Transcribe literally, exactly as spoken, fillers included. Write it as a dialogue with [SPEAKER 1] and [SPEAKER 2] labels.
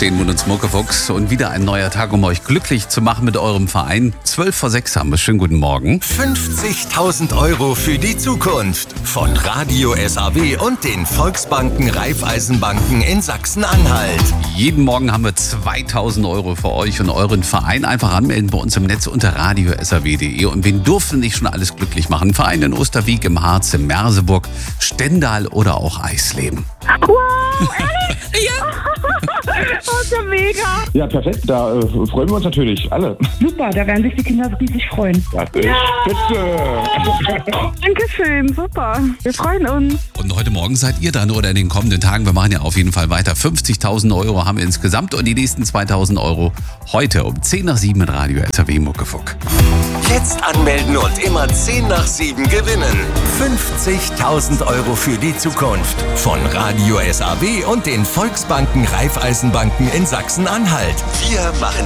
[SPEAKER 1] stehen mit uns Muckefuchs und wieder ein neuer Tag, um euch glücklich zu machen mit eurem Verein. zwölf vor sechs haben wir. Schönen guten Morgen.
[SPEAKER 2] fünfzigtausend Euro für die Zukunft von Radio S A W und den Volksbanken Raiffeisenbanken in Sachsen-Anhalt.
[SPEAKER 1] Jeden Morgen haben wir zweitausend Euro für euch und euren Verein. Einfach anmelden bei uns im Netz unter radio s a w punkt d e. Und wen durften nicht schon alles glücklich machen? Verein in Osterwieck, im Harz, in Merseburg, Stendal oder auch Eisleben.
[SPEAKER 3] Wow, ehrlich? Ja. Oh, ist ja mega.
[SPEAKER 4] Ja, perfekt. Da äh, freuen wir uns natürlich alle.
[SPEAKER 3] Super, da werden sich die Kinder riesig freuen.
[SPEAKER 4] Das ist spitze.
[SPEAKER 3] Dankeschön, super. Wir freuen uns.
[SPEAKER 1] Und heute Morgen seid ihr dran oder in den kommenden Tagen. Wir machen ja auf jeden Fall weiter. fünfzigtausend Euro haben wir insgesamt und die nächsten zweitausend Euro heute um zehn nach sieben mit Radio S A W Muckefuck.
[SPEAKER 2] Jetzt anmelden und immer zehn nach sieben gewinnen. fünfzigtausend Euro für die Zukunft von Radio S A W und den Volksbanken Raiffeisenbanken in Sachsen-Anhalt. Wir machen